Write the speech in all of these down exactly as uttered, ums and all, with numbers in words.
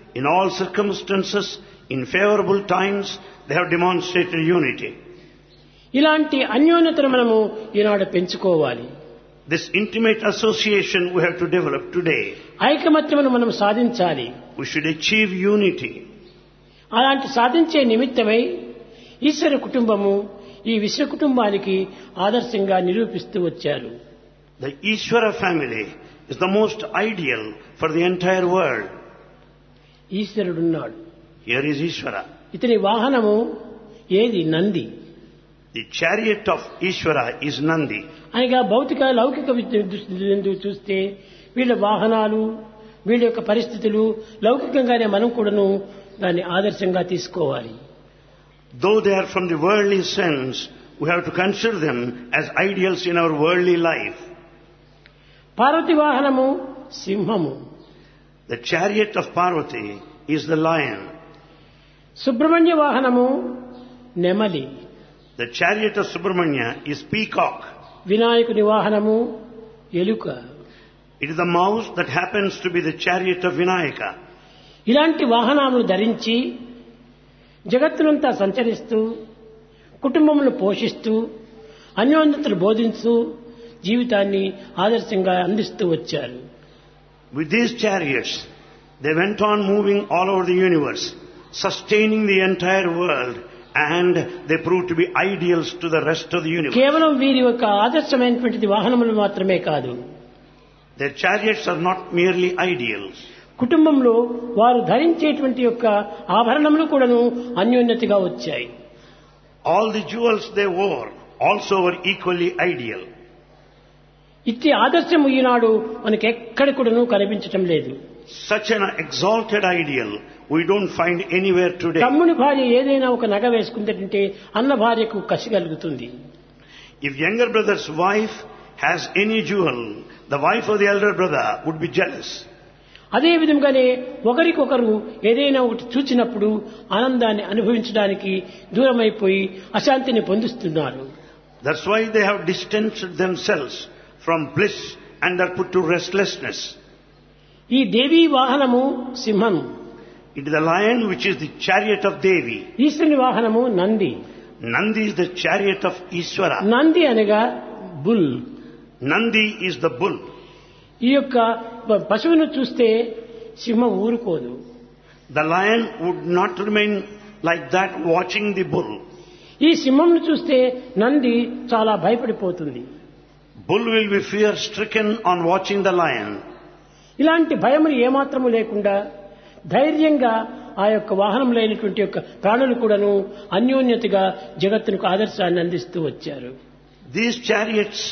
In all circumstances, in favorable times, they have demonstrated unity. ఇలాంటి అన్యోన్యతను మనము ఈనాడు పెంచుకోవాలి. This intimate association we have to develop today. ఐకమత్యమును మనం సాధించాలి. We should achieve unity. అలాంటి సాధించే నిమిత్తమై ఈశ్వర కుటుంబము ఈ విశ్వ కుటుంబానికి ఆదర్శంగా నిరూపిస్తూ వచ్చారు. The Ishvara family is the most ideal for the entire world. ఈశ్వరుడున్నాడు. Here is Ishvara. ఇతని వాహనము ఏది? Nandi. The chariot of Ishvara is Nandi. అనగా భౌతిక లౌకిక దృష్టి చూస్తే వీళ్ళ వాహనాలు, వీళ్ళ యొక్క పరిస్థితులు లౌకికంగానే మనం కూడాను దాన్ని ఆదర్శంగా తీసుకోవాలి. Though they are from the worldly sense, we have to consider them as ideals in our worldly life. Parvati వాహనము సింహము. The chariot of Parvati is the lion. Subrahmanya వాహనము నెమలి. The chariot of Subramanya is peacock. వినాయకుని వాహనము ఎలుక. It is the mouse that happens to be the chariot of Vinayaka. ఇలాంటి వాహనాలను ధరించి జగత్తునంతా సంచరిస్తూ కుటుంబమును పోషిస్తూ అన్యోన్యతను బోధిస్తూ జీవితాన్ని ఆదర్శంగా అందిస్తూ వచ్చారు. With these chariots, they went on moving all over the universe, sustaining the entire world, and they proved to be ideals to the rest of the universe. కేవలం వీరి యొక్క ఆదర్శమైనటువంటి వాహనములు మాత్రమే కాదు, Their chariots are not merely ideals. కుటుంబంలో వారు ధరించేటువంటి యొక్క ఆభరణములు కూడాను అన్యోన్యతగా వచ్చాయి. All the jewels they wore also were equally ideal. ఇట్టి ఆదర్శము ఈనాడు మనకి ఎక్కడ కూడాను కనిపించటం లేదు. Such an exalted ideal we don't find anywhere today. తమ్ముని భార్య ఏదైనా ఒక నగ వేసుకుంటే అన్న భార్యకు కసి కలుగుతుంది. If younger brother's wife has any jewel, the wife of the elder brother would be jealous. అదే విధంగానే ఒకరికొకరు ఏదైనా ఒకటి చూచినప్పుడు ఆనందాన్ని అనుభవించడానికి దూరమైపోయి అశాంతిని పొందుతున్నారు. That's why they have distanced themselves from bliss and are put to restlessness. ఈ దేవీ వాహనము సింహం. It is the lion which is the chariot of Devi. ఈశ్వరుని వాహనము Nandi. Nandi is the chariot of Ishvara. Nandi అనగా bull. Nandi is the bull. ఈ యొక్క పశువును చూస్తే సింహం ఊరుకోదు. The lion would not remain like that watching the bull. ఈ సింహంను చూస్తే నంది చాలా భయపడిపోతుంది. Bull will be fear stricken on watching the lion. ఇలాంటి భయములు ఏమాత్రము లేకుండా ధైర్యంగా ఆ యొక్క వాహనములైనటువంటి యొక్క ప్రాణులు కూడాను అన్యోన్యతగా జగత్తునకు ఆదర్శాన్ని అందిస్తూ వచ్చారు. These chariots,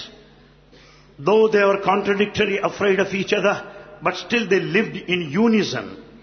though they were contradictory, afraid of each other, but still they lived in unison.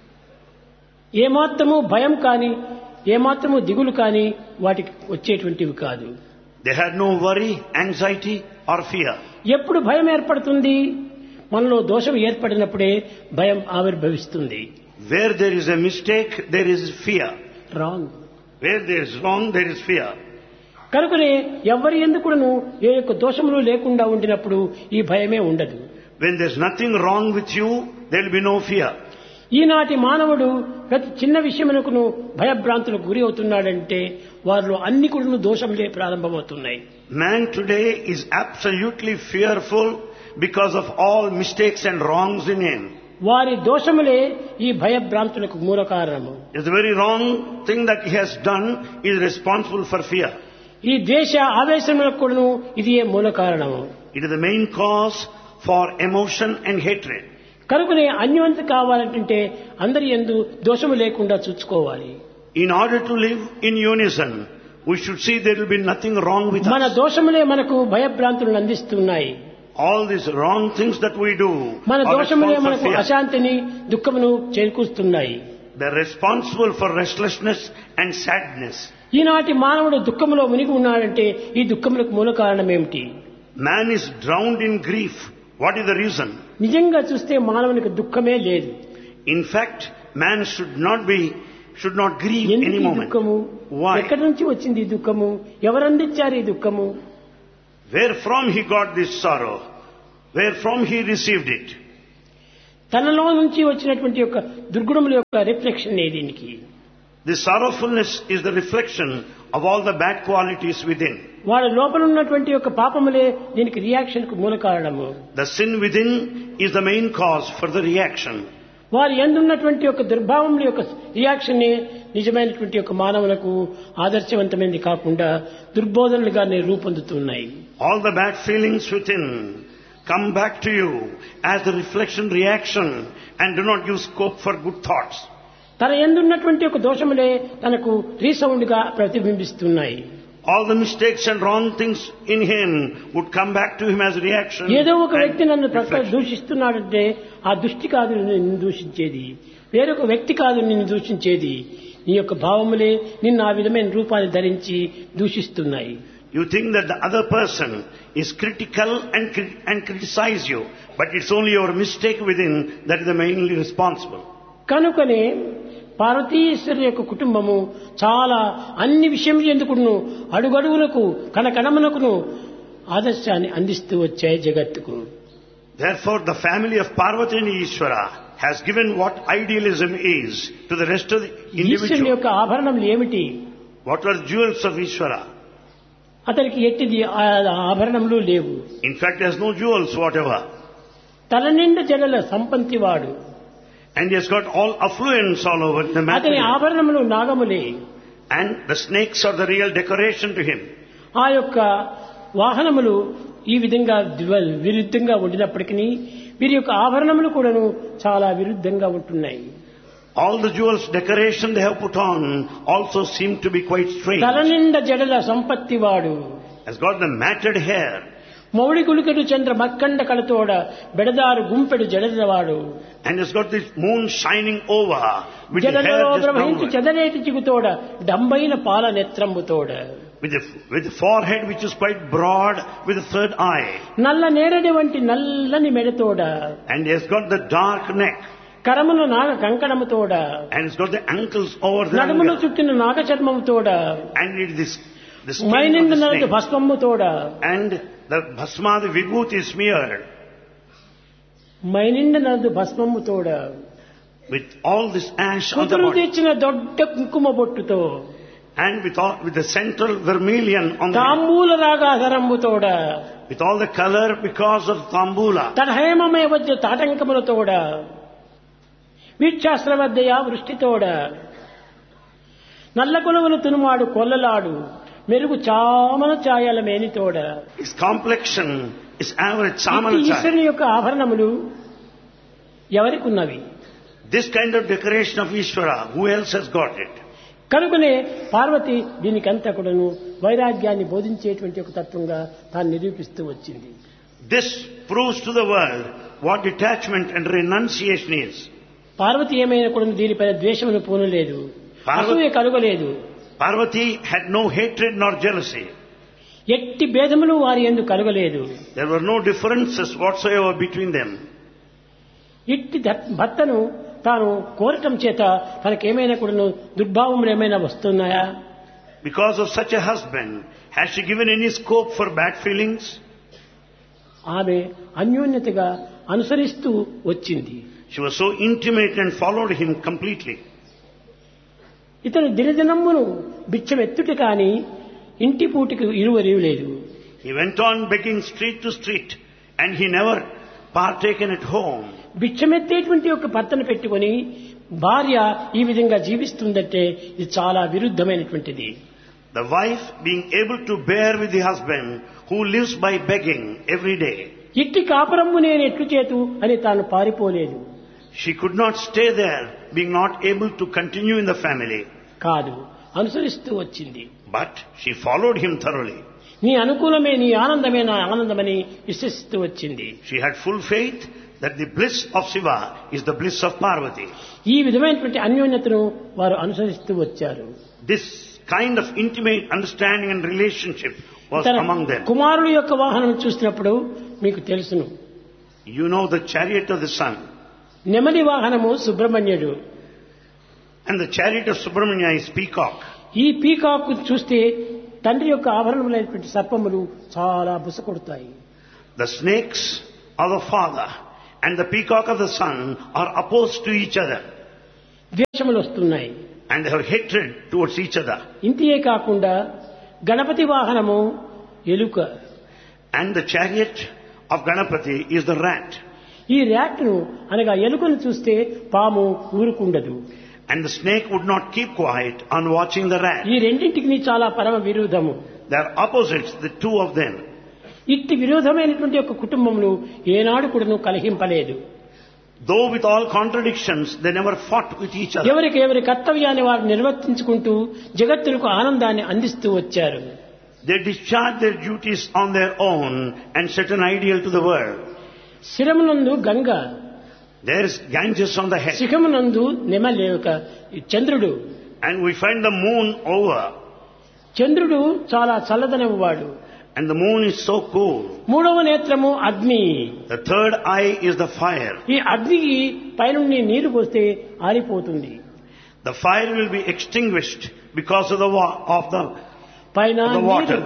ఏమాత్రము భయం కానీ ఏమాత్రము దిగులు కానీ వాటికి వచ్చేటువంటివి కాదు. They had no worry, anxiety or fear. ఎప్పుడు భయం ఏర్పడుతుంది? మనలో దోషం ఏర్పడినప్పుడే భయం ఆవిర్భవిస్తుంది. Where there is a mistake, there is fear. Wrong. Where there is wrong, there is fear. కనుకనే ఎవరి ఎందుకును ఏ యొక్క దోషములు లేకుండా ఉండినప్పుడు ఈ భయమే ఉండదు. When there is nothing wrong with you, there will be no fear. ఈనాటి మానవుడు ప్రతి చిన్న విషయమునకును భయభ్రాంతులకు గురి అవుతున్నాడంటే వారిలో అన్ని కూడా దోషములే ప్రారంభమవుతున్నాయి. Man today is absolutely fearful because of all mistakes and wrongs in him. వారి దోషములే ఈ భయభ్రాంతులకు మూల కారణము. It's the very wrong thing that he has done is responsible for fear. ఈ ద్వేష ఆవేశములకు కూడాను ఇది ఏ మూల కారణము. It is the main cause for emotion and hatred. కనుకనే అన్యోన్యత కావాలంటే అందరి యందు దోషము లేకుండా చూసుకోవాలి. In order to live in unison, we should see there will be nothing wrong with మన us. దోషములే మనకు భయభ్రాంతులను అందిస్తున్నాయి. All these wrong things that we do మన are దోషములే responsible for మనకు fear. అశాంతిని దుఃఖమును చేకూరుస్తున్నాయి. They're responsible for restlessness and sadness. ఈనాటి మానవుడు దుఃఖములో మునిగి ఉన్నాడంటే ఈ దుఃఖములకు మూల కారణం ఏమిటి? Man is drowned in grief. What is the reason? నిజంగా చూస్తే మానవునికి దుఃఖమే లేదు. In fact, man should not be, should not grieve ఎందుకు any ఈ moment. దుఃఖము? Why? ఎక్కడి నుంచి వచ్చింది ఈ దుఃఖము? ఎవరు అందించారు ఈ దుఃఖము? Where from he got this sorrow? Where from he received it? తనలో నుంచి వచ్చినటువంటి యొక్క దుర్గుణముల యొక్క రిఫ్లెక్షన్ దీనికి. The sorrowfulness is the reflection of all the bad qualities within. వారి లోపల ఉన్నటువంటి యొక్క పాపములే దీనికి రియాక్షన్ కు మూల కారణము. The sin within is the main cause for the reaction. వారి యందున్నటువంటి యొక్క దుర్భావముల యొక్క రియాక్షన్ నిజమైనటువంటి యొక్క మానవులకు ఆదర్శవంతమైనది కాకుండా దుర్బోధనలుగానే రూపొందుతున్నాయి. All the bad feelings within come back to you as the reflection reaction and do not give scope for good thoughts. తన యందున్నటువంటి యొక్క దోషములే తనకు రీసౌండ్ గా ప్రతిబింబిస్తున్నాయి. All the mistakes and wrong things in him would come back to him as reaction. ఏదో ఒక వ్యక్తి నన్ను ప్రక్క దూషిస్తున్నాడంటే ఆ దృష్టి కాదు నిన్ను దూషించేది, వేరొక వ్యక్తి కాదు నిన్ను దూషించేది, నీ యొక్క భావములే నిన్ను ఆ విధమైన రూపాన్ని ధరించి దూషిస్తున్నాయి. You think that the other person is critical and and criticize you, but it's only your mistake within that is the mainly responsible. కనుకనే పార్వతీశ్వరుని యొక్క కుటుంబము చాలా అన్ని విషయములు ఎందుకును అడుగడుగులకు కణకణమునకును ఆదర్శాన్ని అందిస్తూ వచ్చాయి జగత్తుకు. Therefore the family of Parvati and Ishvara has given what idealism is to the rest of the individual. ఈశ్వరుని యొక్క ఆభరణములు ఏమిటి? What are the jewels of Ishvara? అతనికి ఎట్టిది ఆభరణములు లేవు. In fact, he has no jewels whatever. తల నిండా జడల సంపంతివాడు. And he has got all affluence all over the అతని material. ఆభరణములు నాగములే. And the snakes are the real decoration to him. ఆ యొక్క వాహనములు ఈ విధంగా విరుద్ధంగా ఉండినప్పటికీ వీరి యొక్క ఆభరణములు కూడాను చాలా విరుద్ధంగా ఉంటున్నాయి. All the jewels decoration they have put on also seem to be quite strange. తల నిండా జడల సంపత్తివాడు. Has got the matted hair. మౌడి గుళికడు Chandra మక్కండ కళతోడ బెడదారు గుంపెడు జడలవాడు. And has got this moon shining over with the hair జడలలో just ప్రవహించి downward. చెదరేటి చిగుతోడ డంబైన పాల నెత్రంబుతోడ. With the, with the forehead which is quite broad with the third eye. నల్ల నేరడి వంటి నల్లని మెడతోడ. And he has got the dark neck. కరమున Naga కంకణముతోడ. And he's got the ankles over the నడుమును ankle. చుట్టిన నాగ చర్మముతోడ. And it is this, the skin of మైనింద the నరదు snake. భస్మముతోడ. And the bhasma, the vibhuti is smeared. మైనిండ నరదు భస్మముతోడ. With all this ash on the కుదురు body. తెచ్చిన దొడ్డ కుంకుమ బొట్టుతో. And with all, with the central vermilion on the head. తాంబూల రాగాధరంబుతోడ. With all the color because of tambula. తన హేమమయ వద్ద తాటంకములతోడ. వీక్షాశ్రవద్దయ వృష్టితోడ. నల్ల కొలువులు తునుమాడు కొల్లలాడు మెరుగు చామన ఛాయల మేనితోడ. His complexion is average ఇట్టి samana chai. ఈశ్వరుని యొక్క ఆభరణములు ఎవరికి ఉన్నవి? This kind of decoration of Ishvara, who else has got it? కనుకనే పార్వతి దీనికంతా కూడాను వైరాగ్యాన్ని బోధించేటువంటి ఒక తత్వంగా తాను నిరూపిస్తూ వచ్చింది. This proves to the world what detachment and renunciation is. Parvati ఏమైనా కూడా దీనిపైన ద్వేషమును పూనలేదు, అసూయ కలుగలేదు. Parvati had no hatred nor jealousy. ఎట్టి భేదములు వారి యందు కలుగలేదు. There were no differences whatsoever between them. ఇట్టి భర్తను తాను కోరటం చేత తనకేమైనా కూడా దుర్భావములు ఏమైనా వస్తున్నాయా? Because of such a husband, has she given any scope for bad feelings? ఆమె అన్యోన్యతగా అనుసరిస్తూ వచ్చింది. She was so intimate and followed him completely. ఇతను దినదినమ్మును బిచ్చమెత్తుట కాని ఇంటి పూటికి ఇరువరివు లేదు. He went on begging street to street and he never partaken at home. బిచ్చమెత్తేటువంటి ఒక భర్తను పెట్టుకొని భార్య ఈ విధంగా జీవిస్తుందంటే ఇది చాలా విరుద్ధమైనటువంటిది. The wife being able to bear with the husband who lives by begging every day. ఇట్టి కాపురమ్ము నేను ఎట్లు చేతు అని తాను పారిపోలేదు. She could not stay there, being not able to continue in the family. కాదు, అనుసరిస్తూ వచ్చింది. But she followed him thoroughly. నీ అనుకూలమే నీ ఆనందమే నా ఆనందమని విశ్వసిస్తూ వచ్చింది. She had full faith that the bliss of Shiva is the bliss of Parvati. ఈ విధమైనటువంటి అన్యోన్యతను వారు అనుసరిస్తూ వచ్చారు. This kind of intimate understanding and relationship was తన among them. కుమారుడు యొక్క వాహనం చూసినప్పుడు మీకు తెలుసును. You know the chariot of the sun. నెమలి వాహనము సుబ్రహ్మణ్యుడు. And the chariot of Subramanya is peacock. ఈ పీకాక్ చూస్తే తండ్రి యొక్క ఆభరణములైనటువంటి సర్పములు చాలా బుసకొడతాయి. The snakes are the father and the peacock of the sun are opposed to each other. ద్వేషములు వస్తున్నాయి. And they have hatred towards each other. ఇంతియే కాకుండా గణపతి వాహనము ఎలుక. And the chariot of Ganapati is the rat. ఈ ర్యాట్ను అనగా ఎలుకను చూస్తే పాము ఊరుకుండదు. And the snake would not keep quiet on watching the rat. ఈ రెండింటికి చాలా పరమ విరుద్ధము. They are opposites, the two of them. ఇట్టి విరోధమైనటువంటి ఒక కుటుంబమును ఏనాడు కూడాను కలహింపలేదు. Though with all contradictions, they never fought with each other. ఎవరికి ఎవరి కర్తవ్యాన్ని వారు నిర్వర్తించుకుంటూ జగత్తులకు ఆనందాన్ని అందిస్తూ వచ్చారు. They discharge their duties on their own and set an ideal to the world. శిరమునందు Ganga, There is Ganges on the head. శిఖమునందు నెమలేక చంద్రుడు. And we find the moon over. చంద్రుడు చాలా చల్లదనము వాడు. And the moon is so cool. మూడవ నేత్రము అగ్ని. The third eye is the fire. ఈ అగ్నికి పైనుండి నీరు పోస్తే ఆరిపోతుంది. The fire will be extinguished because of the wa- of the పైన of the నీరు, water.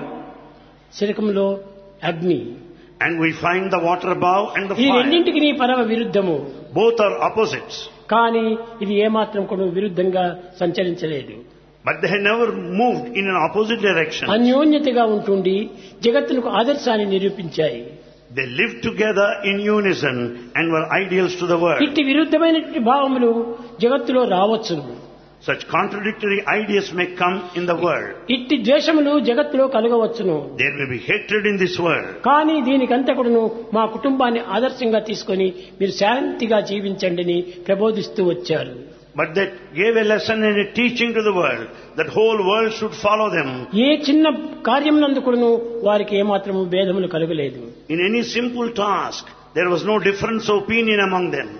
శిఖములో అగ్ని. And we find the water above and the ఈ fire. రెండింటికి నీ పరమ విరుద్ధము. Both are opposites. కానీ ఇది ఏమాత్రం కూడా విరుద్ధంగా సంచరించలేదు. But they have never moved in an opposite direction. అన్యోన్యతగా ఉంటుండి జగత్తులకు ఆదర్శాన్ని నిరూపించాయి. They lived together in unison and were ideals to the world. ఇట్టి విరుద్ధమైనటువంటి భావములు జగత్తులో రావచ్చును. Such contradictory ideas may come in the world. ఇట్టి ద్వేషములు జగత్తులో కలగవచ్చును. There may be hatred in this world. కానీ దీనికంతా కూడాను మా కుటుంబాన్ని ఆదర్శంగా తీసుకొని మీరు శాంతిగా జీవించండి అని ప్రబోధిస్తూ వచ్చారు. But that gave a lesson and a teaching to the world that whole world should follow them. ఏ చిన్న కార్యమునందు కూడాను వారికి ఏమాత్రము భేదములు కలగలేదు. In any simple task, there was no difference of opinion among them.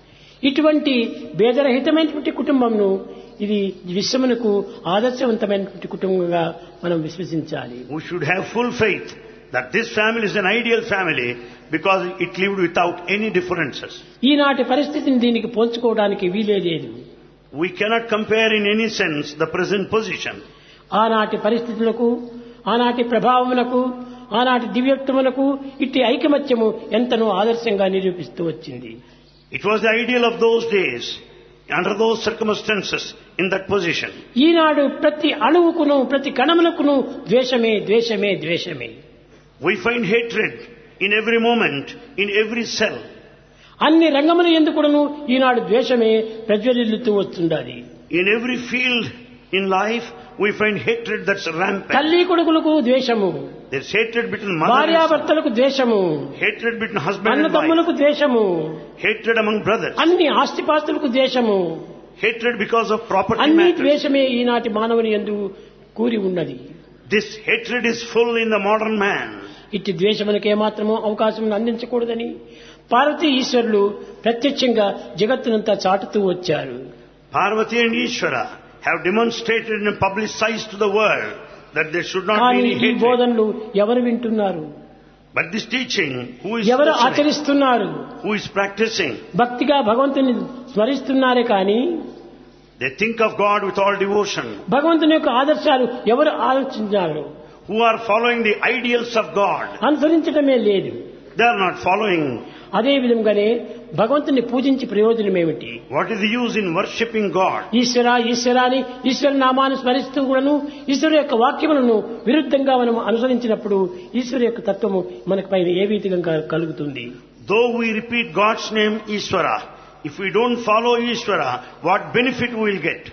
ఇటువంటి భేదరహితమైనటువంటి కుటుంబంను ఇది విశ్వమునకు ఆదర్శవంతమైనటువంటి కుటుంబంగా మనం విశ్వసించాలి. We should have full faith that this family is an ideal family because it lived without any differences. ఈనాటి పరిస్థితిని దీనికి పోల్చుకోవడానికి వీలే లేదు. We cannot compare in any sense the present position. ఆనాటి పరిస్థితులకు, ఆనాటి ప్రభావములకు, ఆనాటి దివ్యత్వములకు ఇట్టి ఐకమత్యము ఎంతనో ఆదర్శంగా నిరూపిస్తూ వచ్చింది. It was the ideal of those days, under those circumstances, in that position. ఈనాడు ప్రతి అణువుకును ప్రతి కణమునకును ద్వేషమే ద్వేషమే ద్వేషమే. We find hatred in every moment, in every cell. అన్ని రంగముల యందు కూడాను ఈనాడు ద్వేషమే ప్రజ్వలిల్లుతూ వస్తుండాలి. In every field in life, we find hatred that's rampant. తల్లి కొడుకులకు ద్వేషము, There's hatred between mother and son. భార్యాభర్తలకు ద్వేషము, Hatred between husband అన్న and wife. తమ్ములకు ద్వేషము, Hatred among brothers. అన్ని ఆస్తిపాస్తులకు ద్వేషము, Hatred because of property అన్ని matters. ద్వేషమే ఈనాటి మానవుని యందు కూరి ఉన్నది. This hatred is full in the modern man. ఇట్టి ద్వేషములకు ఏమాత్రమూ అవకాశం అందించకూడదని పార్వతీ ఈశ్వరులు ప్రత్యక్షంగా జగత్తునంతా చాటుతూ వచ్చారు. Parvati and Ishvara have demonstrated and publicized to the world that there should not be కానీ any ఈ hatred. బోధనలు ఎవరు వింటున్నారు? But this teaching, who is ఎవరు listening, ఆచరిస్తున్నారు? who is practicing, భక్తిగా భగవంతుని స్మరిస్తున్నారే కానీ they think of God with all devotion. భగవంతుని యొక్క ఆదర్శాలు ఎవరు ఆలోచించారు? Who are following the ideals of God. అనుసరించడమే లేదు. They are not following. అదే విధంగానే భగవంతుని పూజించి ప్రయోజనం ఏమిటి? What is the use in worshipping God? ఈశ్వర ఈశ్వర అని ఈశ్వర నామాన్ని స్మరిస్తూ కూడాను ఈశ్వరు యొక్క వాక్యములను విరుద్ధంగా మనం అనుసరించినప్పుడు ఈశ్వరు యొక్క తత్వము మనకు పైన ఏ విధంగా కలుగుతుంది? Though we repeat God's name Ishvara, if we don't follow Ishvara, what benefit we will get?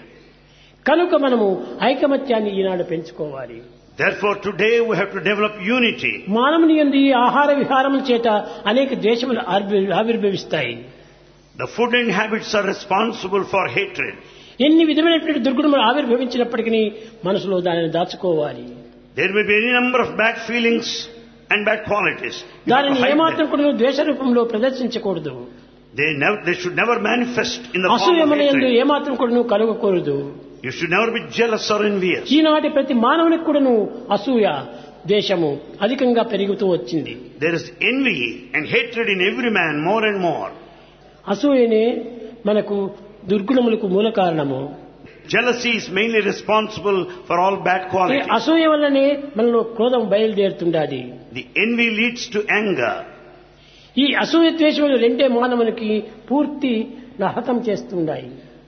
కనుక మనము ఐకమత్యాన్ని ఈనాడు పెంచుకోవాలి. Therefore today we have to develop unity. మానవుని యందు ఈ ఆహార విహారముల చేత అనేక ద్వేషములు ఆవిర్భ- ఆవిర్భవిస్తాయి. The food and habits are responsible for hatred. ఎన్ని విధమైనటువంటి దుర్గుణములు ఆవిర్భవించినప్పటికీ మనసులో దానిని దాచుకోవాలి. There may be any number of bad feelings and bad qualities. You have to దానిని hide ఏమాత్రం them. కూడా ద్వేష రూపంలో ప్రదర్శించకూడదు. They, never, they should never manifest in the form of అసూయముల యందు hatred. ఏమాత్రం కూడా కలగకూడదు. You should never be jealous or envious. ఈనాటి ప్రతి మానవునికి కూడాను అసూయ ద్వేషము అధికంగా పెరుగుతూ వచ్చింది. There is envy and hatred in every man more and more. అసూయనే మనకు దుర్గుణములకు మూల కారణము. Jealousy is mainly responsible for all bad ఈ qualities. అసూయ వల్లనే మనలో క్రోధం బయలుదేరుతుండాలి. The envy leads to anger. ఈ అసూయ ద్వేషములు రెండే మానవునికి పూర్తి హతం చేస్తున్నాయి.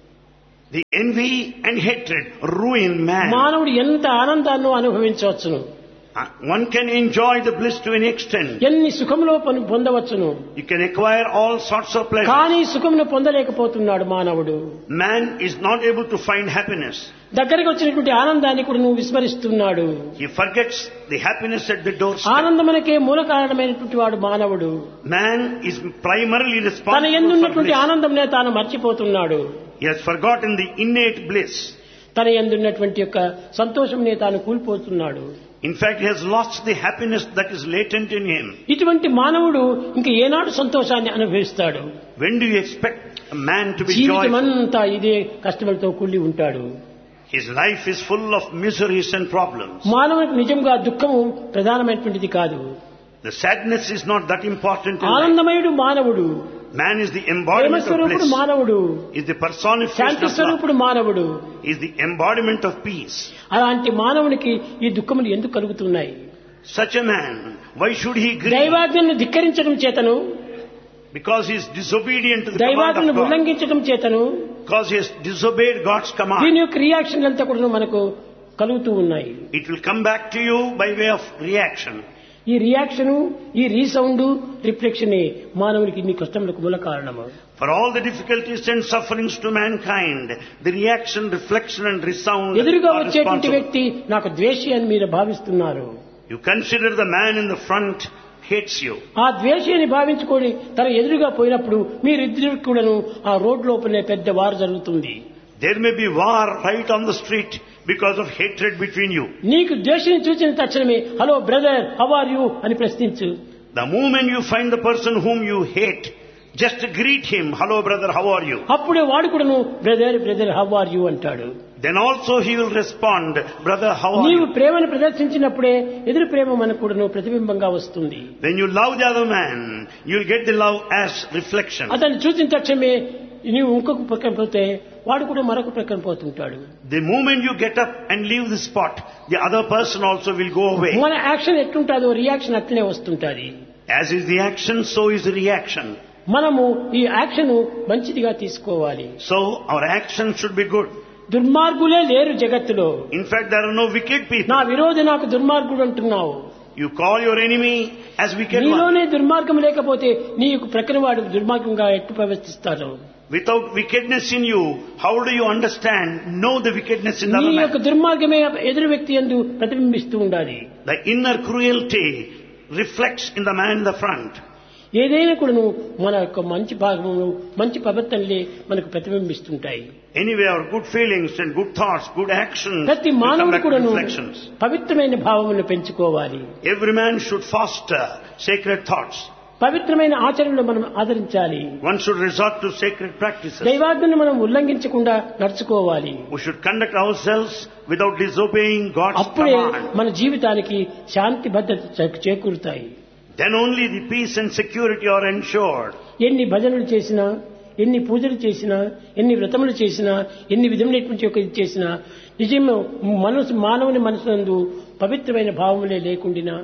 The envy and hatred ruin man. మానవుడు ఎంత ఆనందాన్ని అనుభవించవచ్చును, Uh, One can enjoy the bliss to an extent. ఎన్ని సుఖములో పొంద- పొందవచ్చును. You can acquire all sorts of pleasure. కానీ సుఖమును పొందలేకపోతున్నాడు మానవుడు. Man is not able to find happiness. దగ్గరికి వచ్చినటువంటి ఆనందాన్ని కూడా నువ్వు విస్మరిస్తున్నాడు. He forgets the happiness at the doorstep. ఆనందమునకే మూల కారణమైనటువంటి వాడు మానవుడు. Man is primarily తన responsible for ఎందున్నటువంటి bliss. ఆనందంనే తాను మర్చిపోతున్నాడు. He has forgotten the innate bliss. తన ఎందున్నటువంటి యొక్క సంతోషంనే తాను కూలిపోతున్నాడు. In fact, he has lost the happiness that is latent in him. ఇటువంటి మానవుడు ఇంక ఏనాడు సంతోషాన్ని అనుభవిస్తాడు? When do you expect a man to be జీవితం joyful? అంతా ఇదే కష్టములతో కూలి ఉంటాడు. His life is full of miseries and problems. మానవునికి నిజంగా దుఃఖము ప్రధానమైనటువంటిది కాదు. The sadness is not that important in life. ఆనందమయుడు మానవుడు, Man is the Prema embodiment of స్వరూపుడు bliss. మానవుడు, Is the personification Shanti of love. స్వరూపుడు మానవుడు. Is the embodiment of peace. అలాంటి మానవునికి ఈ దుఃఖములు ఎందుకు కలుగుతున్నాయి? Such a man, why should he grieve? దైవాజ్ఞను ధిక్కరించడం చేతను, Because he is disobedient to the command దైవాజ్ఞను of God. ఉల్లంఘించడం చేతను Because he has disobeyed God's దీని command. యొక్క రియాక్షన్ అంతా కూడా మనకు కలుగుతూ ఉన్నాయి. It will come back to you by way of reaction. ఈ రియాక్షన్, ఈ రీసౌండ్, రిఫ్లెక్షన్ మానవునికి ఇన్ని కష్టములకు మూల కారణము. For all the difficulties and sufferings to mankind, the reaction, reflection and resound ఎదురుగా are వచ్చేటువంటి responsible. వ్యక్తి నాకు ద్వేషి అని మీరు భావిస్తున్నారు. You consider the man in the front hates you. ఆ ద్వేషి అని భావించుకొని తన ఎదురుగా పోయినప్పుడు మీరిద్దరు కూడాను ఆ రోడ్ లోపలే పెద్ద వారు జరుగుతుంది. There may be war right on the street because of hatred between you. నీకు ద్వేషిని చూసిన తక్షణమే hello brother how are you అని ప్రశ్నించు. The moment you find the person whom you hate, just greet him, hello brother, how are you? అప్పుడే వాడు కూడాను brother brother how are you అంటాడు. Then also he will respond, brother, how are నీవు you? ప్రేమను ప్రదర్శించినప్పుడే ఎదురు ప్రేమ మనకు కూడాను ప్రతిబింబంగా వస్తుంది. When you love the other man, you will get the love as reflection. అతన్ని చూసిన తక్షణమే నీవు ఇంకొక పక్కన పోతే వాడు కూడా మరొక ప్రక్కన పోతుంటాడు. The moment you get up and leave the spot, the other person also will go away. మన యాక్షన్ ఎట్లుంటాదో రియాక్షన్ అట్లనే వస్తుంటది. As is the action, so is the reaction. మనము ఈ యాక్షన్ మంచిదిగా తీసుకోవాలి. So our action should be good. దుర్మార్గులే లేరు జగత్తులో. In fact, there are no wicked నా people. విరోధి నాకు దుర్మార్గుడు అంటున్నావు. You call your enemy as wicked one. నీలోనే దుర్మార్గం లేకపోతే నీ యొక్క ప్రక్కన వాడు దుర్మార్గంగా ఎట్టు ప్రవర్తిస్తాడు? Without wickedness in you, how do you understand, know the wickedness in the నీ other యొక్క man? దుర్మార్గమే ఎదురు వ్యక్తి యందు ప్రతిబింబిస్తూ ఉండాలి. The inner cruelty reflects in the man in the front. ఏదైనా కూడాను మన యొక్క మంచి భాగములు మంచి ప్రవర్తనలే మనకు ప్రతిబింబిస్తుంటాయి. Anyway, our good feelings and good thoughts, good actions ప్రతి will come మానవుడు back to కూడాను reflections. పవిత్రమైన భావములను పెంచుకోవాలి. Every man should foster sacred thoughts. పవిత్రమైన ఆచరణలు మనం ఆదరించాలి. One should resort to sacred practices. దైవాజ్ఞను మనం ఉల్లంఘించకుండా నడుచుకోవాలి. We should conduct ourselves without disobeying God's అప్పుడే command. మన జీవితానికి శాంతి భద్రత చే- చేకూరుతాయి. Then only the peace and security are ensured. ఎన్ని భజనలు చేసినా, ఎన్ని పూజలు చేసినా, ఎన్ని వ్రతములు చేసినా, ఎన్ని విధములైనటువంటి ఒక ఇది చేసినా నిజంగా మనసు మానవుని మనసునందు పవిత్రమైన భావములే లేకుండినా,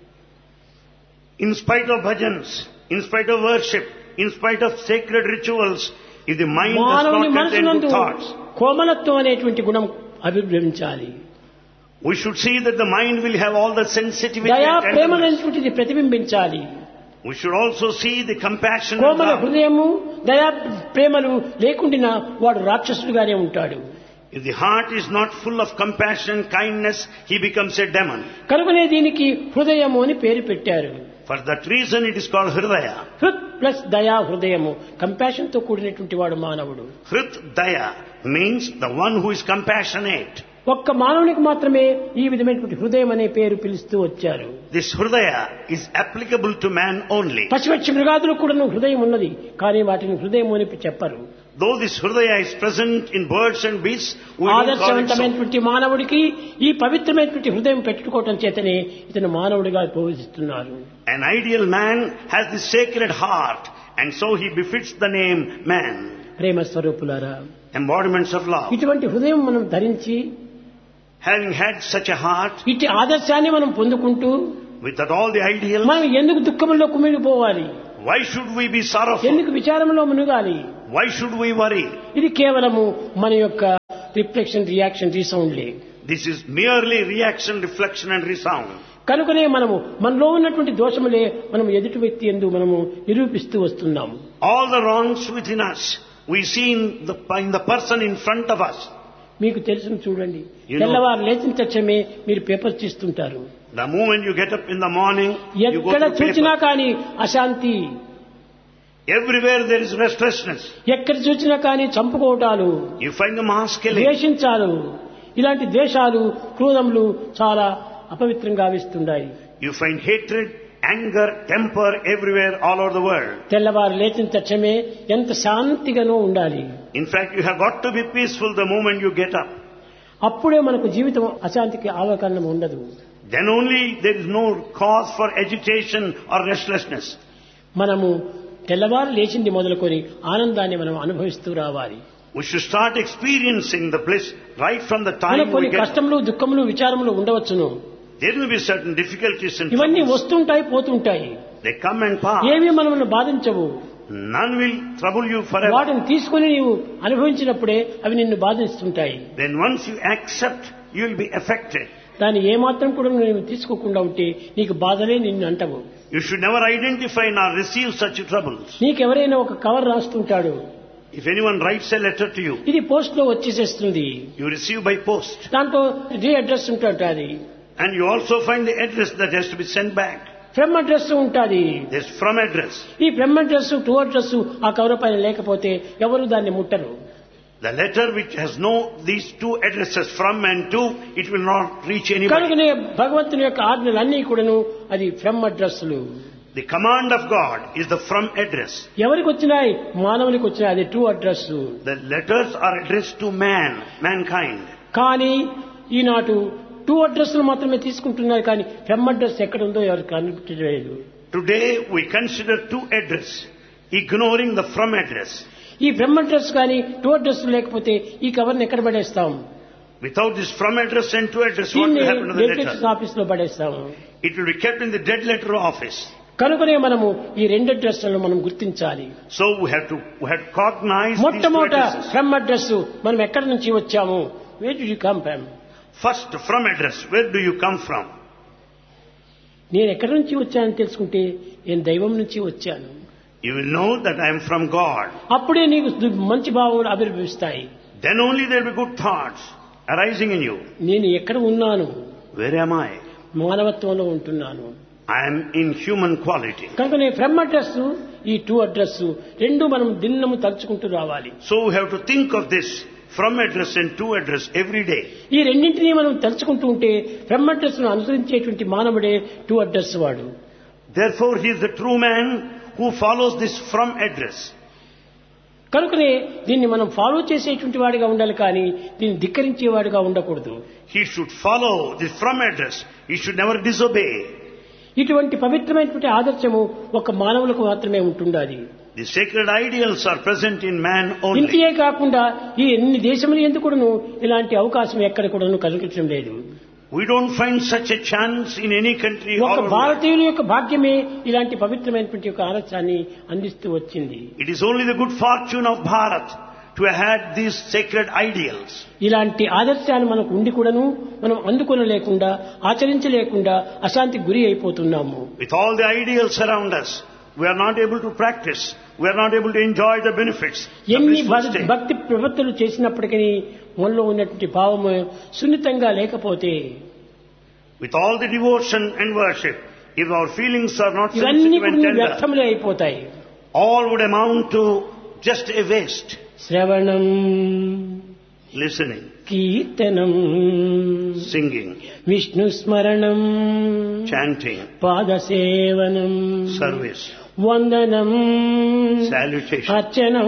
In spite of bhajans, in spite of worship, in spite of sacred rituals, if the mind does మానవుని not contain మనసునందు good thoughts, కోమలత్వం అనేటువంటి గుణం అభిభవించాలి. we should see that the mind will have all the sensitivity దయా and Prema tenderness. అనేటువంటిది ప్రతిబింబించాలి. We should also see the compassion and Komala love. హృదయము దయా ప్రేమలు లేకుండినా వాడు రాక్షసుడుగానే ఉంటాడు. If the heart is not full of compassion, kindness, he becomes a demon. కనుకనే దీనికి హృదయము అని పేరు పెట్టారు. For that reason it is called Hridaya. హృత్ plus దయా హృదయము, కంపాషన్ తో కూడినటువంటి వాడు మానవుడు. Hrit Daya means the one who is compassionate. ఒక్క మానవునికి మాత్రమే ఈ విధమైనటువంటి హృదయం అనే పేరు పిలుస్తూ వచ్చారు. This Hridaya is applicable to man only. పశుపక్షి మృగాదులకు కూడా హృదయం ఉన్నది, కానీ వాటిని హృదయం అని చెప్పరు. Though this Hridaya is present in birds and beasts, we don't call it so. ఆదర్శవంతమైనటువంటి మానవుడికి ఈ పవిత్రమైనటువంటి హృదయం పెట్టుకోవటం చేతనే ఇతను మానవుడిగా బోధిస్తున్నారు. An ideal man has the sacred heart, and so he befits the name man. ప్రేమ స్వరూపులారా, Embodiments of love. ఇటువంటి హృదయం మనం ధరించి Having had such a heart, ఇటు ఆదర్శాన్ని మనం పొందుకుంటూ with that all the ideals, మనం ఎందుకు దుఃఖంలో కుమిలిపోవాలి? Why should we be sorrowful? ఎందుకు విచారంలో మునుగాలి? Why should we worry? ఇది కేవలము మన యొక్క reflection, reaction, రీసౌండ్లే. This is merely reaction, reflection and resound. కనుకనే మనము మనలో ఉన్నటువంటి దోషములే మనం ఎదుటి వ్యక్తి యందు మనము నిరూపిస్తూ వస్తున్నాము. All the wrongs within us, we see in the, in the person in front of us. మీకు తెలుసును చూడండి, You know- తెల్లవారు లేచిన తక్షణమే మీరు paper తీస్తుంటారు. The moment you get up in the morning, you go ఎక్కడ to చూసినా paper. కానీ అశాంతి, Everywhere there is restlessness. ఎక్కడ చూసినా కానీ చంపుకోవటాలు, You find the mass killing. ద్వేషించాలు, ఇలాంటి ద్వేషాలు, క్రోధములు చాలా అపవిత్రంగా ఆవిస్తున్నాయి. You find hatred, anger, temper everywhere all over the world. తెల్లవారు లేచిన తక్షణమే ఎంత శాంతిగానో ఉండాలి. In fact, you have got to be peaceful the moment you get up. అప్పుడే మనకు జీవితం అశాంతికి ఆవకారణం ఉండదు. Then only there is no cause for agitation or restlessness. మనము తెల్లవారు లేచింది మొదలుకొని ఆనందాన్ని మనం అనుభవిస్తూ రావాలి. We should start experiencing the bliss right from the time మనకు కొన్ని we get. కష్టములు, దుఃఖములు, విచారములు ఉండవచ్చును. There will be certain difficulties and ఇవన్నీ troubles. వస్తుంటాయి, పోతుంటాయి. They come and pass. ఏవి మనల్ని బాధించవు. None will trouble you forever. వాటిని తీసుకుని నీవు అనుభవించినప్పుడే అవి నిన్ను బాధిస్తుంటాయి. Then once you accept, you will be affected. దాన్ని ఏమాత్రం కూడా నువ్వు తీసుకోకుండా ఉంటే నీకు బాధలే నిన్ను అంటవు. You should never identify nor receive such troubles. నీకెవరైనా ఒక cover రాస్తుంటాడు, If anyone writes a letter to you, ఇది పోస్ట్ లో వచ్చేసేస్తుంది, you receive by post. దాంట్లో రీ అడ్రస్ ఉంటుంది, And you also find the address that has to be sent back. From address ఉంటుంది. There's from address. ఈ from address, to address ఆ cover పైన లేకపోతే ఎవరు దాన్ని ముట్టరు. The letter which has no these two addresses, from and to, it will not reach anybody. కనుకనే భగవంతుని యొక్క ఆజ్ఞలన్నీ కూడాను అది ఫ్రమ్ అడ్రస్లు. The command of God is the from address. ఎవరికి వచ్చినాయి? మానవునికి వచ్చినాయి, అది true address. The letters are addressed to man, mankind. కానీ ఈనాటి టూ అడ్రస్లు మాత్రమే తీసుకుంటున్నారు, కానీ ఫ్రమ్ అడ్రస్ ఎక్కడ ఉందో ఎవరికి కనిపించలేదు. Today we consider two address, ignoring the from address. ఈ ఫ్రమ్ అడ్రస్ కానీ టూ అడ్రస్ లేకపోతే ఈ కవర్ని ఎక్కడ పడేస్తాం? Without this from address and to address, what దీన్ని will happen to the delegates letter? Office లో పడేస్తాము. It will be kept in the dead letter office. కనుకనే మనము ఈ రెండు అడ్రస్లను మనం గుర్తించాలి. So we have to we have to cognize these two మొట్టమొదట addresses. From address, మనం ఎక్కడి నుంచి వచ్చాము, wear do you come from. First, from address, where do you come from? నేను ఎక్కడి నుంచి వచ్చానని తెలుసుకుంటే నేను దైవం నుంచి వచ్చాను. You will know that I am from God. అప్పుడే నీకు మంచి భావములు ఆవిర్భవిస్తాయి. Then only there will be good thoughts arising in you. నేను ఎక్కడ ఉన్నాను? Where am I? మానవత్వంలో ఉంటున్నాను. I am in human quality. కనుక నేను ఫ్రమ్ అడ్రస్, ఈ టూ అడ్రస్ రెండు మనం దిన్నము తలుచుకుంటూ రావాలి. So we have to think of this from address and to address every day. ఈ రెండింటినీ మనం తలుచుకుంటూ ఉంటే ఫ్రమ్ అడ్రస్ ను అనుసరించేటువంటి మానవుడే టూ అడ్రస్ వాడు. Therefore, he is the true man who follows this from address. కనుకనే దీన్ని మనం ఫాలో చేసేటువంటి వాడిగా ఉండాలి, కానీ దీన్ని ధిక్కరించేవాడిగా ఉండకూడదు. He should follow this from address. He should never disobey. ఇటువంటి పవిత్రమైనటువంటి ఆదర్శము ఒక మానవులకు మాత్రమే ఉంటుండాలి. The sacred ideals are present in man only. ఇంతే కాకుండా ఈ ఎన్ని దేశములు ఎందుకును ఇలాంటి అవకాశం ఎక్కడ కూడాను కలుగటం లేదు. We don't find such a chance in any country all ఒక over the world. భారతీయుల యొక్క భాగ్యమే ఇలాంటి పవిత్రమైనటువంటి ఒక ఆదర్శాన్ని అందిస్తూ వచ్చింది. It is only the good fortune of Bharat to have had these sacred ideals. ఇలాంటి ఆదర్శాన్ని మనకు ఉండి కూడాను మనం అందుకొనలేకుండా, ఆచరించలేకుండా అశాంతికి గురి అయిపోతున్నాము. With all the ideals around us, we are not able to practice. We are not able to enjoy the benefits. the ఎన్ని blissful state. భక్తి ప్రవృత్తులు చేసినప్పటికీ మనలో ఉన్నటువంటి భావము సున్నితంగా లేకపోతే, With all the devotion and worship, if our feelings are not ఇవన్నీ sensitive and కూడా tender, వ్యర్థములే అయిపోతాయి. all would amount to just a waste. శ్రవణం, Listening, కీర్తనం, singing, విష్ణు స్మరణం, chanting, పాదసేవనం, service, వందనం, salutation, అర్చనం,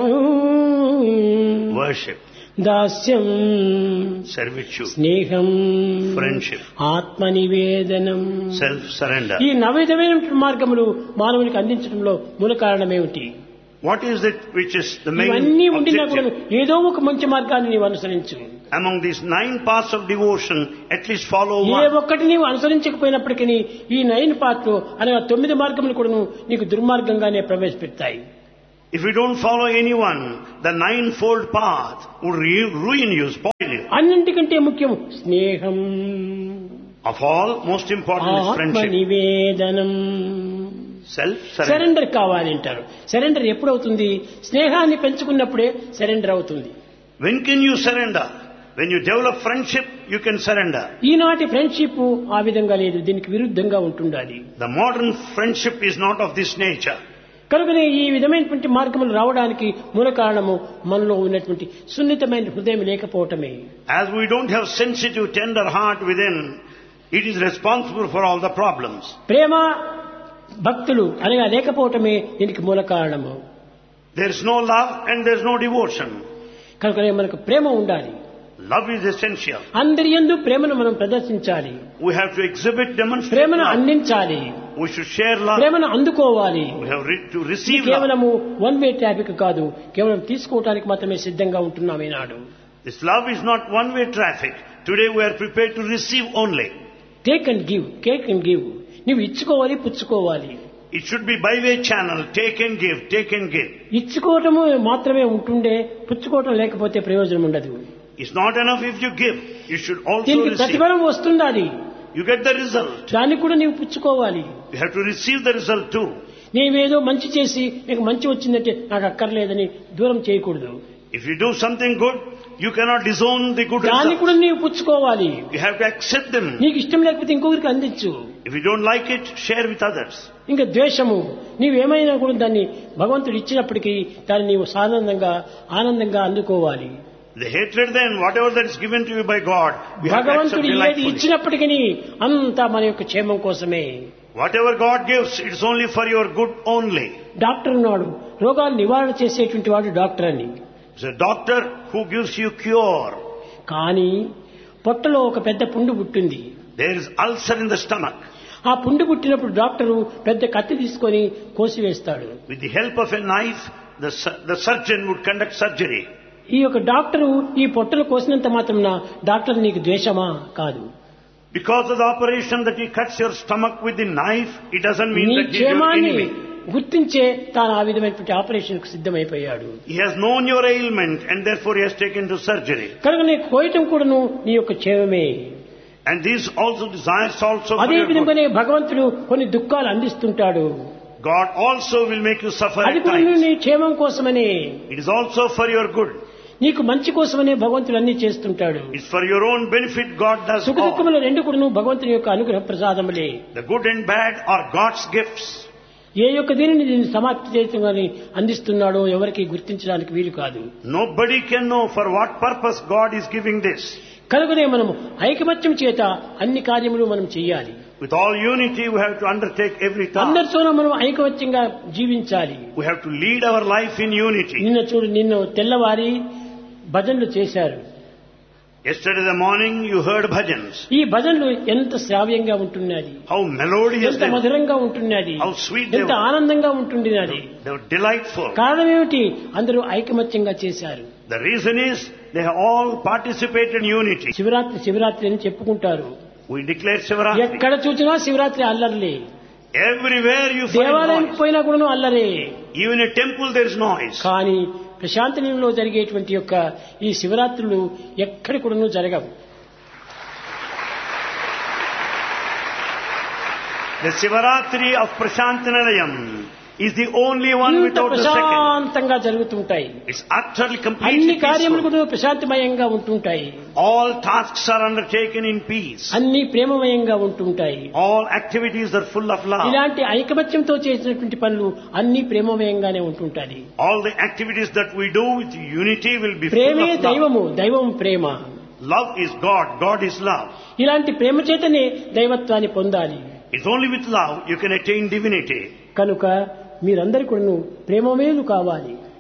worship, దాస్యం, servitude, స్నేహం, friendship, ఆత్మనివేదనం, self-surrender. ఈ నవవిధమైన మార్గములు మానవునికి అందించడంలో మూల కారణమేమిటి? What is it which is the main ఇవన్నీ ఉండినా కూడా objective? ఏదో ఒక మంచి మార్గాన్ని నీవు అనుసరించు. Among these nine paths of devotion, at least follow A one. ఒక్కటి నీవు అనుసరించకపోయినప్పటికీ ఈ నైన్ పాత్రలు అనగా తొమ్మిది మార్గములు కూడా నీకు దుర్మార్గంగానే ప్రవేశపెడతాయి. If you don't follow anyone, the ninefold path would re- ruin you, spoil you. అన్నింటికంటే ముఖ్యం స్నేహం, Of all, most important is ఆత్మ friendship. నివేదనం. Self-surrender. సరెండర్ కావాలి అంటారు. సరెండర్ ఎప్పుడవుతుంది? స్నేహాన్ని పెంచుకున్నప్పుడే సరెండర్ అవుతుంది. When can you surrender? When you develop friendship, you can surrender. ఈనాటి friendship ఆ విధంగా లేదు, దీనికి విరుద్ధంగా ఉంటుండాలి. The modern friendship is not of this nature. కనుకనే ఈ విధమైనటువంటి మార్గములు రావడానికి మూల కారణము మనలో ఉన్నటువంటి సున్నితమైన హృదయం లేకపోవటమే. As we don't have sensitive, tender heart within, it is responsible for all the problems. ప్రేమ భక్తులు అనగా లేకపోవటమే దీనికి మూల కారణము. There is no love and there is no devotion. కనుకనే మనకు ప్రేమ ఉండాలి. Love is essential. అందరి యందు ప్రేమను మనం ప్రదర్శించాలి. We have to exhibit, demonstrate ప్రేమను love. అందించాలి. We should share love. ప్రేమను అందుకోవాలి. We have re- to ఇది receive love. కేవలము వన్ వే ట్రాఫిక్ కాదు, కేవలం తీసుకోవడానికి మాత్రమే సిద్ధంగా ఉంటున్నాం ఈనాడు. This love is not one-way traffic. Today we are prepared to receive only. Take and give, take and give. నువ్వు ఇచ్చుకోవాలి, పుచ్చుకోవాలి. It should be by-way channel. Take and give, take and give. ఇచ్చుకోవటము మాత్రమే ఉంటుండే, పుచ్చుకోవటం లేకపోతే ప్రయోజనం ఉండదు. It's not enough if you give. You should also దీనికి receive. ప్రతిఫలం వస్తుండాలి. You get the result. దాన్ని కూడా నీవు పుచ్చుకోవాలి. You have to receive the result too. నీవేదో మంచి చేసి నీకు మంచి వచ్చిందంటే నాకు అక్కర్లేదని దూరం చేయకూడదు. If you do something good, you cannot disown the good దాన్ని result. కూడా నీవు పుచ్చుకోవాలి. You have to accept them. నీకు ఇష్టం లేకపోతే ఇంకొకరికి అందించు. If you don't like it, share with others. ఇంకా ద్వేషము, నీవేమైనా కూడా దాన్ని భగవంతుడు ఇచ్చినప్పటికీ దాన్ని నీవు సానందంగా ఆనందంగా అందుకోవాలి. The hatred then, whatever that is given to you by God, we have to accept భగవంతుడు ఏది delightfully. ఇచ్చినప్పటికీ అంతా మన యొక్క క్షేమం కోసమే. Whatever God gives, it is only for your good only. Doctor ఉన్నాడు, రోగాలు నివారణ చేసేటువంటి వాడు డాక్టర్ అని. It's a doctor who gives you cure. కానీ పొట్టలో ఒక పెద్ద పుండు పుట్టింది. There is ulcer in the stomach. ఆ పుండు పుట్టినప్పుడు డాక్టరు పెద్ద కత్తి తీసుకొని కోసివేస్తాడు. With the help of a knife, the, su- the surgeon would conduct surgery. ఈ యొక్క డాక్టరు ఈ పొట్టలు కోసినంత మాత్రమున డాక్టర్ నీకు ద్వేషమా? కాదు. Because of the operation that he cuts your stomach with the knife, it doesn't mean నీ that he is your క్షేమాన్ని enemy. గుర్తించే తాను ఆ విధమైనటువంటి ఆపరేషన్ కు సిద్ధమైపోయాడు. He has known your ailment and therefore he has taken to surgery. కనుక నీ కోయటం కూడాను నీ యొక్క క్షేమమే. And these also desires also for అదే your good. విధంగానే భగవంతుడు కొన్ని దుఃఖాలు అందిస్తుంటాడు. God also will make you suffer అది at కూడా times. నీ క్షేమం కోసమనే, It is also for your good. నీకు మంచి కోసమనే భగవంతుడు అన్ని చేస్తుంటాడు. It's for your own benefit God does సుఖ all. దుఃఖములు రెండు కూడాను భగవంతుని యొక్క అనుగ్రహ ప్రసాదములే. The good and bad are God's gifts. ఏ యొక్క దీనిని దీన్ని సమాప్తి చేయటం అందిస్తున్నాడో ఎవరికి గుర్తించడానికి వీలు కాదు. Nobody can know for what purpose God is giving this. కనుకనే మనము ఐకమత్యం చేత అన్ని కార్యములు మనం చేయాలి. With all unity we have to undertake every task. అందరితోనూ మనం ఐకమత్యంగా జీవించాలి. We have to lead our life in unity. నిన్న చూడు, నిన్న తెల్లవారి భజనలు చేశారు. Yesterday the morning you heard bhajans. ఈ భజనలు ఎంత శ్రావ్యంగా ఉంటున్నది, How melodious ఎంత they were. మధురంగా ఉంటున్నది, How sweet they ఎంత were. ఆనందంగా ఉంటున్నది. They were delightful. కారణం ఏమిటి? అందరూ ఐకమత్యంగా చేశారు. The reason is they have all participated in unity. Shivaratri Shivaratri అని చెప్పుకుంటారు. We declare Shivaratri. ఎక్కడ చూసినా శివరాత్రి అల్లర్లే. Everywhere you find దేవాలయానికి noise. పోయినా కూడా అల్లరే. Even in a temple there is noise. కానీ ప్రశాంతనిలో జరిగేటువంటి యొక్క ఈ శివరాత్రులు ఎక్కడి కూడా జరగవు. The Shivaratri of Prashantinalayam is the only one ఇంత without the second. ప్రశాంతంగా జరుగుతుంటాయి. It's utterly అన్ని completely కార్యములు peaceful. కూడా ప్రశాంతమయంగా ఉంటుంటాయి. All tasks are undertaken in peace. అన్ని ప్రేమమయంగా ఉంటుంటాయి. All activities are full of love. ఇలాంటి ఐకమత్యంతో చేసినటువంటి పనులు అన్ని ప్రేమమయంగానే ఉంటుంటాయి. All the activities that we do with unity will be full ప్రేమే of love. దైవము, దైవం ప్రేమ. Love is God, God is love. ఇలాంటి ప్రేమ చేతనే దైవత్వాన్ని పొందాలి. It's only with love you can attain divinity. కనుక మీరందరి కూడా ప్రేమమేలు కావాలి.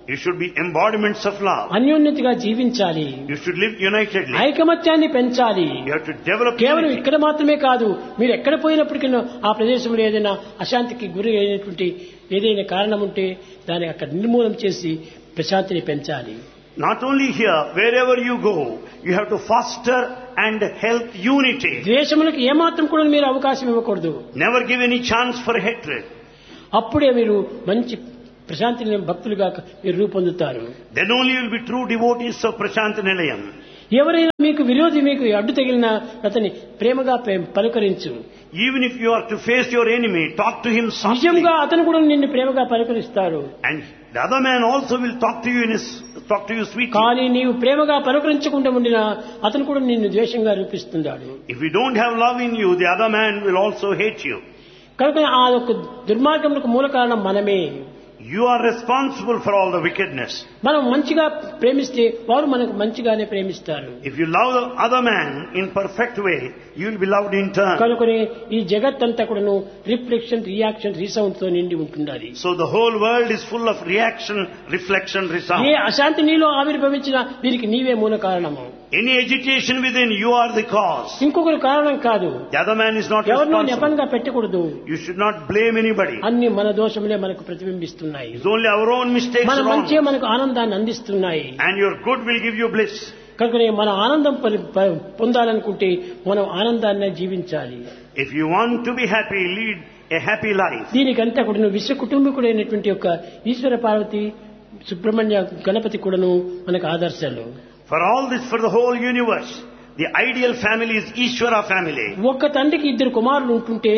You should be embodiments of love. అన్యోన్యతగా జీవించాలి. You should live unitedly. ఐకమత్యాన్ని పెంచాలి. You have to develop కేవలం unity. ఇక్కడ మాత్రమే కాదు, మీరు ఎక్కడ పోయినప్పటికీ ఆ ప్రదేశంలో ఏదైనా అశాంతికి గురి అయినటువంటి ఏదైనా కారణం ఉంటే దాన్ని అక్కడ నిర్మూలన చేసి ప్రశాంతిని పెంచాలి. Not only here, wherever you go, you have to foster and help unity. ద్వేషములకు ఏమాత్రం కూడా మీరు అవకాశం ఇవ్వకూడదు. Never give any chance for hatred. అప్పుడే మీరు మంచి ప్రశాంతి భక్తులుగా మీరు రూపొందుతారు. Then only you will be true devotees of Prashant Nilayam. ఎవరైనా మీకు విరోధి మీకు అడ్డు తగిలిన అతని ప్రేమగా పలుకరించు. Even if you are to face your enemy, talk to him softly. నిజంగా అతను కూడా నిన్ను ప్రేమగా పలుకరిస్తాడు. And the other man also will talk to you in his, talk to you sweetly. కానీ నీవు ప్రేమగా పలుకరించకుండా ఉండినా అతను కూడా నిన్ను ద్వేషంగా రూపిస్తున్నాడు. If you don't have love in you, the other man will also hate you. కనుక ఆ యొక్క దుర్మార్గములకు మూల కారణం మనమే. You are responsible for all the wickedness. మనం మంచిగా ప్రేమిస్తే వారు మనకు మంచిగానే ప్రేమిస్తారు. If you love the other man in perfect way, you will be loved in turn. కనుకనే ఈ జగత్తంతా కూడాను రిఫ్లెక్షన్, రియాక్షన్, రీసౌండ్ తో నిండి ఉంటున్నది. So the whole world is full of reaction, reflection, resound. ఏ అశాంతి నీలో ఆవిర్భవించినా దీనికి నీవే మూల కారణము. Any agitation within, you are the cause. ఇంకొకరు కారణం కాదు. The other man is not ఎవరినో responsible. నెపంగా పెట్టకూడదు. You should not blame anybody. అన్ని మన దోషములే మనకు ప్రతిబింబిస్తున్నాయి. It's only our own mistakes మన wrong. మంచిగా మనకు ఆనందాన్ని అందిస్తున్నాయి. And your good will give you bliss. కనుకనే మన ఆనందం పొందాలనుకుంటే మనం ఆనందాన్ని జీవించాలి. If you want to be happy, lead a happy life. దీనికంతా కూడా విశ్వ కుటుంబీకుడైనటువంటి యొక్క ఈశ్వర పార్వతి, సుబ్రహ్మణ్య, గణపతి కూడాను మనకు ఆదర్శాలు. For all this, for the whole universe, the ideal family is Ishvara family. ఒక్క తండ్రికి ఇద్దరు కుమారులు ఉంటుంటే,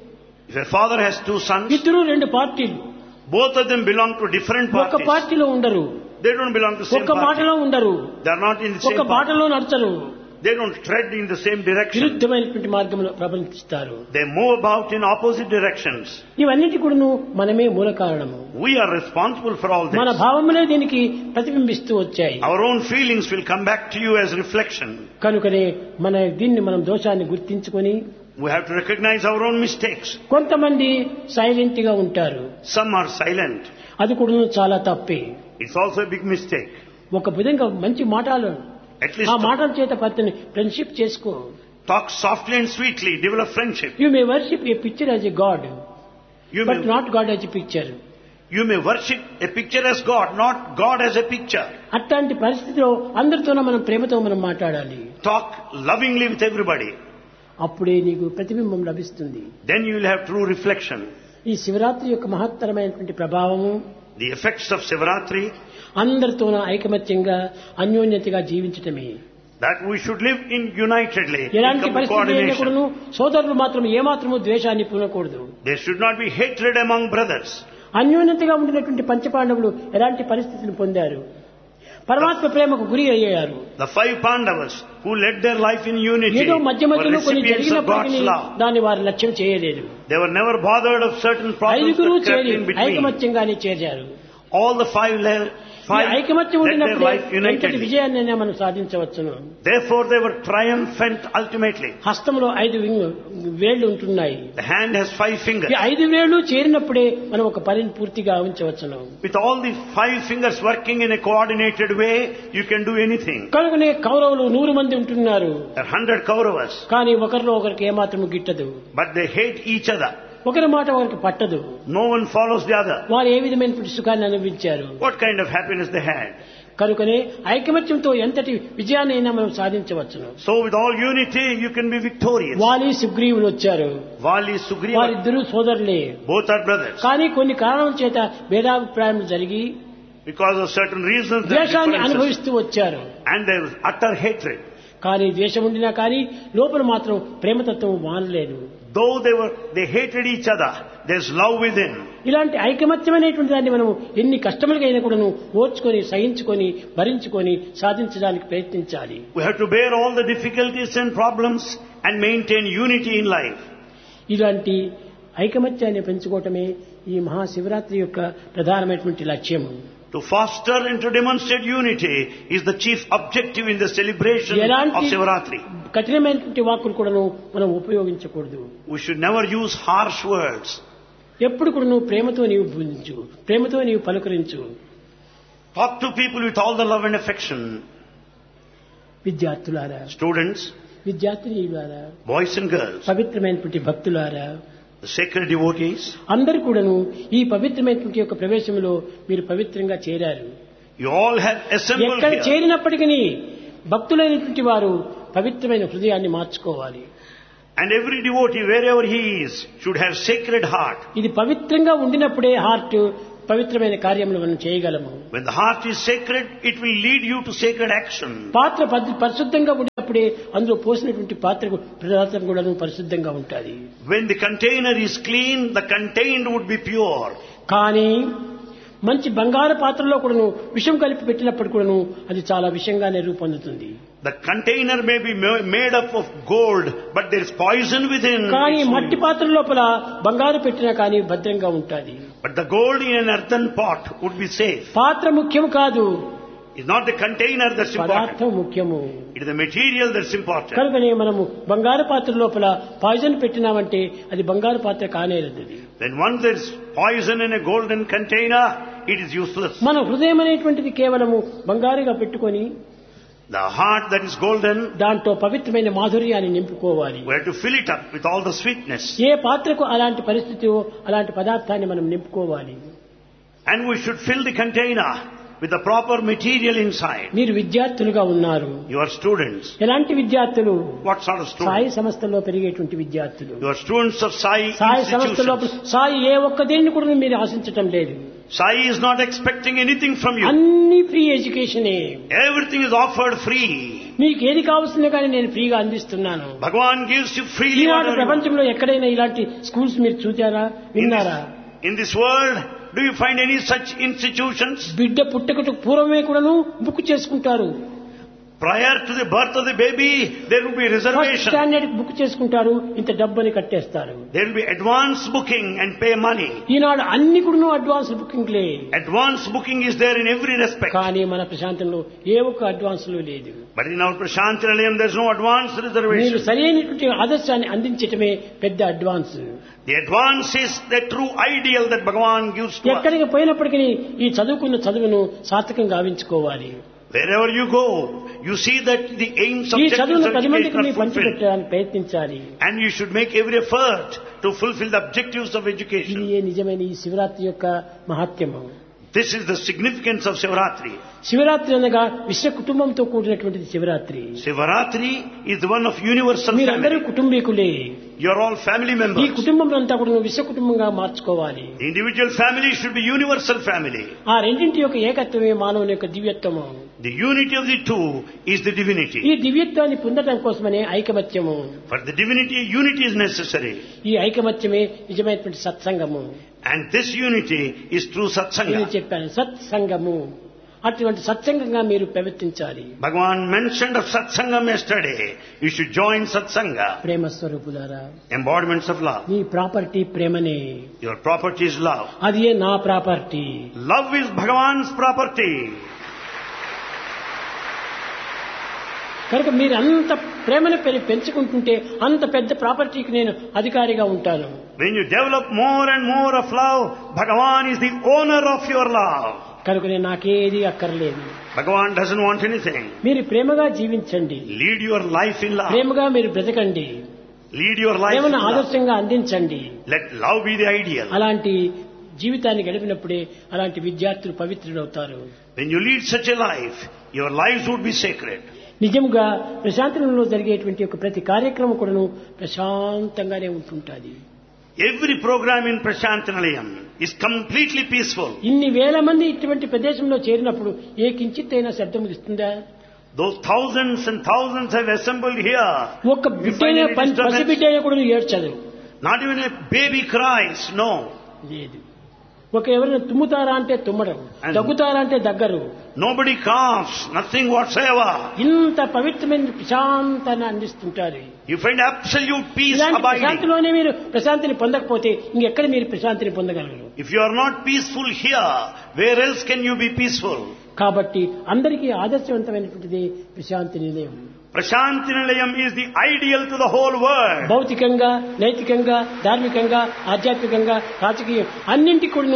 If a father has two sons, ఇద్దరు రెండు పార్టీలు, both of them belong to different ఒక్క parties. పార్టీలో ఉండరు, They don't belong to the same ఒక్క party. మాటలో ఉండరు, They are not in the same ఒక్క party. బాటలో నడచరు, They don't tread in the same direction. విరుద్ధమైనటువంటి మార్గంలో ప్రబంధిస్తారు. They move about in opposite directions. ఇవన్నిటి కూడాను మనమే మూల కారణము. We are responsible for all మన this. భావములే దీనికి ప్రతిబింబిస్తూ వచ్చాయి. Our own feelings will come back to you as reflection. కనుకనే మన దీన్ని మనం దోషాన్ని గుర్తించుకొని, We have to recognize our own mistakes. కొంతమంది సైలెంట్ గా ఉంటారు. Some are silent. అది కూడా చాలా తప్పే. It's also a big mistake. ఒక విధంగా మంచి మాటలు, At least ఆ మాటల చేత పత్తిని ఫ్రెండ్షిప్ చేసుకో. talk softly and sweetly, develop friendship. You may worship A picture as a God, You but may, not God as a picture. you may worship a picture as God, not God as a picture. అట్లాంటి పరిస్థితిలో అందరితోనూ మనం ప్రేమతో మనం మాట్లాడాలి. Talk lovingly with everybody. అప్పుడే నీకు ప్రతిబింబం లభిస్తుంది. Then you will have true reflection. ఈ శివరాత్రి యొక్క మహత్తరమైనటువంటి ప్రభావము, The effects of Sivaratri, అందరితోనూ ఐకమత్యంగా అన్యోన్యతగా జీవించటమే. that we should live in unitedly, in ఎలాంటి పరిస్థితి coordination. అయినప్పుడును సోదరులు మాత్రం ఏమాత్రము ద్వేషాన్ని పూనకూడదు. There should not be hatred among brothers. అన్యోన్యతగా ఉండినటువంటి పంచపాండవులు ఎలాంటి పరిస్థితులు పొందారు? పరమాత్మ ప్రేమకు గురి అయ్యారు. The five Pandavas who led their life in unity ఏదో మధ్య were మధ్యలో కొన్ని recipients of God's జరిగినప్పటికీ love. దాన్ని వారు లక్ష్యం చేయలేదు. They were never bothered of certain problems ఐదుగురు that crept చేరి in between. ఐకమత్యంగానే చేరారు. All the five, le- ఈ five ఐకమత్యం led their ఉండినప్పుడు life ఎంతటి unitedly. విజయాన్ని మనం సాధించవచ్చును. Therefore they were triumphant ultimately. హస్తంలో ఐదు వింగ్- వేళ్లు ఉంటున్నాయి. The hand has five ఈ fingers. ఐదు వేళ్లు చేరినప్పుడే మనం ఒక పనిని పూర్తిగా ఉంచవచ్చును. With all the five fingers working in a coordinated way, you can do anything. కనుకనే కౌరవులు నూరు మంది ఉంటున్నారు. There are hundred Kauravas, కానీ ఒకరిలో ఒకరికి ఏమాత్రం గిట్టదు. but they hate each other. ఒకరి మాట ఒకరికి పట్టదు. No one follows the other. వారు ఏ విధమైనటువంటి సుఖాన్ని అనుభవించారు. What kind of happiness they had. కనుకనే ఐకమత్యంతో ఎంతటి విజయాన్ని అయినా మనం సాధించవచ్చును. So with all unity, you can be victorious. వాలి సుగ్రీవులు వచ్చారు. Vali, Sugriva, వారిద్దరూ సోదరులే. both are brothers. కానీ కొన్ని కారణాల చేత భేదాభిప్రాయాలు జరిగి Because of certain reasons, there are ద్వేషాన్ని differences. అనుభవిస్తూ వచ్చారు. And there was utter hatred. కానీ ద్వేషం ఉండినా కానీ లోపల మాత్రం ప్రేమతత్వం మానలేదు. Though they were, they hated each other, there's love within. ఇలాంటి ఐకమత్యమైనటువంటి దాన్ని మనం ఎన్ని కష్టములకైనా కూడా ఓర్చుకొని, సహించుకొని, భరించుకొని సాధించడానికి ప్రయత్నించాలి. We have to bear all the difficulties and problems and maintain unity in life. ఇలాంటి ఐకమత్యాన్ని పెంచుకోవటమే ఈ మహాశివరాత్రి యొక్క ప్రధానమైనటువంటి లక్ష్యం. To foster and to demonstrate unity is the chief objective in the celebration of ఎలాంటి Sivaratri. కఠినమైనటువంటి వాక్కులు కూడాను మనం ఉపయోగించకూడదు. We should never use harsh words. ఎప్పుడు కూడా నువ్వు ప్రేమతో నీవు బోధించు, ప్రేమతో నీవు పలుకరించు. Talk to people with all the love and affection. విద్యార్థులారా, Students, విద్యార్థినీయులారా, boys and girls, పవిత్రమైనటువంటి భక్తులారా, the sacred devotees, అందరూ కూడాను ఈ పవిత్రమైనటువంటి యొక్క ప్రవేశంలో మీరు పవిత్రంగా చేరారు. you all have assembled ఎక్కడ here. చేరినప్పటికీ భక్తులైనటువంటి వారు పవిత్రమైన హృదయాన్ని మార్చుకోవాలి. And every devotee, wherever he is, should have sacred heart. ఇది పవిత్రంగా ఉండినప్పుడే హార్ట్ పవిత్రమైన కార్యములు మనం చేయగలము. When the heart is sacred, it will lead you to sacred action. పాత్ర పరి- పరిశుద్ధంగా ఉన్నప్పుడే అందులో పోసినటువంటి పాత్ర పదార్థం కూడా పరిశుద్ధంగా ఉంటుంది. When the container is clean, the contained would be pure. కానీ మంచి బంగారు పాత్రలో కూడాను విషం కలిపి పెట్టినప్పుడు కూడాను అది చాలా విషంగానే రూపొందుతుంది. The container may be ma- made up of gold, but there is poison within. కానీ It's- మట్టి పాత్ర లోపల బంగారు పెట్టినా కానీ భద్రంగా ఉంటుంది. But the gold in an earthen pot would be safe. పాత్ర ముఖ్యం కాదు, It's not the container that's important. పదార్థం ముఖ్యము. It is the material that's important. కనుకనే మనము బంగారు పాత్ర లోపల పాయిజన్ పెట్టినామంటే అది బంగారు పాత్ర కానేరదు. When once there's poison in a golden container, it is useless. మన హృదయం అనేటువంటిది కేవలము బంగారుగా పెట్టుకొని The heart that is golden, దాంట్లో పవిత్రమైన మాధుర్యాన్ని నింపుకోవాలి. we have to fill it up with all the sweetness. ఏ పాత్రకు అలాంటి పరిస్థితి అలాంటి పదార్థాన్ని మనం నింపుకోవాలి. And we should fill the container with the proper material inside. మీరు విద్యార్థులుగా ఉన్నారు. You are students. ఎలాంటి విద్యార్థులు? What sort of Sai students? సంస్థలో పెరిగేటువంటి విద్యార్థులు. You are students of Sai Sai సంస్థలో institutions. సాయి ఏ ఒక్క దేన్ని కూడా మీరు ఆశించటం లేదు. Sai is not expecting anything from you. అన్ని free ఎడ్యుకేషనే. Everything is offered free. మీకు ఏది కావాల్సిందో కానీ నేను ఫ్రీగా అందిస్తున్నాను. Bhagavan gives you freely Eenadu whatever you want. ప్రపంచంలో ఎక్కడైనా ఇలాంటి స్కూల్స్ మీరు చూచారా, In విన్నారా? this, in this world, do you find any such institutions? బిడ్డ పుట్టకకు పూర్వమే కూడాను బుక్ చేసుకుంటారు. Prior to the birth of the baby, there will be first reservation. Standard book చేసుకుంటారు, ఇంత డబ్బుని కట్టేస్తారు. There will be advance booking and pay money. ఈనాడు అన్ని కూడాను advance బుకింగ్లే. Advance booking is there in every respect. కానీ మన ప్రశాంతంలో ఏ ఒక్క అడ్వాన్స్ లేదు. But in our Prashanti Nilayam, there is no advance మీరు reservation. సరైనటువంటి ఆదర్శాన్ని అందించటమే పెద్ద advance. The advance is the true ideal that Bhagavan gives to us. ఎక్కడికి పోయినప్పటికీ ఈ చదువుకున్న చదువును సార్థకంగా గావించుకోవాలి. Wherever you go, you see that the aims, ఈ objectives చదువును of పది మందికి education మీరు are fulfilled. పంచిపెట్టడానికి ప్రయత్నించాలి. And you should make every effort to fulfill the objectives of ఇది education. ఏ నిజమైన ఈ శివరాత్రి యొక్క మహాత్మ్యము. This is the significance of Shivaratri. Shivaratri అనగా విశ్వ కుటుంబంతో కూడినటువంటిది Shivaratri. Shivaratri is the one of universal మీరందరూ family. కుటుంబీకులే. You are all family ఈ members. కుటుంబం అంతా కూడా విశ్వ కుటుంబంగా మార్చుకోవాలి. The individual family should be universal family. ఆ రెండింటి యొక్క ఏకత్వమే మానవుని యొక్క దివ్యత్వము. The unity of the two is the divinity. ఈ దివ్యత్వాన్ని పొందడం కోసమనే ఐకమత్యము. For the divinity, unity is necessary. ఈ ఐకమత్యమే నిజమైనటువంటి సత్సంగము. And this unity is through నేను satsanga. చెప్పాను సత్సంగము. అటువంటి సత్సంగంగా మీరు ప్రవర్తించాలి. Bhagavan mentioned of satsangam yesterday. You should join satsanga. ప్రేమ స్వరూపులారా, Embodiments of love. నీ ప్రాపర్టీ ప్రేమనే. Your property is love. అది నా property. Love is Bhagavan's property. కనుక మీరు అంత ప్రేమను పెరి- పెంచుకుంటుంటే అంత పెద్ద ప్రాపర్టీకి నేను అధికారిగా ఉంటాను. When you develop more and more of love, Bhagavan is the owner of your love. కనుక నేను నాకేది అక్కర్లేదు. Bhagavan doesn't want anything. మీరు ప్రేమగా జీవించండి, Lead your life in love. ప్రేమగా మీరు బ్రతకండి, Lead your life in ప్రేమను love. ఆదర్శంగా అందించండి. Let love be the ideal. అలాంటి జీవితాన్ని గడిపినప్పుడే అలాంటి విద్యార్థులు పవిత్రులవుతారు. When you lead such a life, your lives would be sacred. నిజంగా ప్రశాంతంలో జరిగేటువంటి ఒక ప్రతి కార్యక్రమం కూడాను ప్రశాంతంగానే ఉంటుంటుంది. Every program in Prashantanalayam is completely peaceful. ఇన్ని వేల మంది ఇటువంటి ప్రదేశంలో చేరినప్పుడు ఏ కించిత్ అయినా శబ్దం ఇస్తుందా? Those thousands and thousands have assembled here. ఒక You find బిడ్డైనా any పసి disturbance? బిడ్డైనా కూడా ఏడ్చదు. Not even a baby cries, no. లేదు. ఒక ఎవరైనా తుమ్ముతారా అంటే తుమ్మడం, And- దగ్గుతారా అంటే దగ్గరు. Nobody coughs, nothing whatsoever. ఇంత పవిత్రమైన ప్రశాంతాన్ని అందిస్తుంటారు. You find absolute peace ఇలాంటి abiding. ప్రశాంతిలోనే మీరు ప్రశాంతిని పొందకపోతే ఇంకెక్కడ మీరు ప్రశాంతిని పొందగలరు? If you are not peaceful here, where else can you be peaceful? కాబట్టి అందరికీ ఆదర్శవంతమైనటువంటిది ప్రశాంతి నిలయం. Prashanti Nilayam is the ideal to the whole world. భౌతికంగా, నైతికంగా, ధార్మికంగా, ఆధ్యాత్మికంగా, రాజకీయం అన్నింటి కూడా